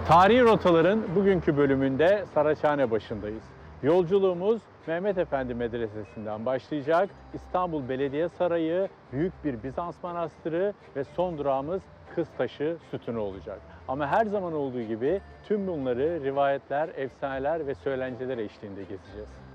Tarihi rotaların bugünkü bölümünde Saraçhanebaşı'ndayız. Yolculuğumuz Mehmet Efendi Medresesi'nden başlayacak. İstanbul Belediye Sarayı, büyük bir Bizans Manastırı ve son durağımız Kıztaşı Sütunu olacak. Ama her zaman olduğu gibi tüm bunları rivayetler, efsaneler ve söylenceler eşliğinde gezeceğiz.